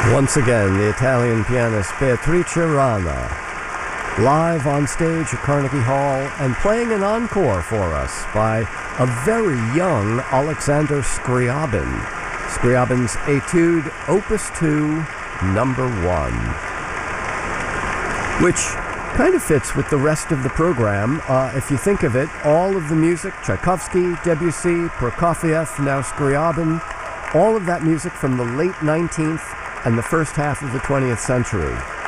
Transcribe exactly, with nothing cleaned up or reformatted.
Once again, the Italian pianist Beatrice Rana, live on stage at Carnegie Hall and playing an encore for us by a very young Alexander Scriabin. Scriabin's Etude Opus two, number one, which kind of fits with the rest of the program. Uh, if you think of it, all of the music, Tchaikovsky, Debussy, Prokofiev, now Scriabin, all of that music from the late nineteenth and the first half of the twentieth century.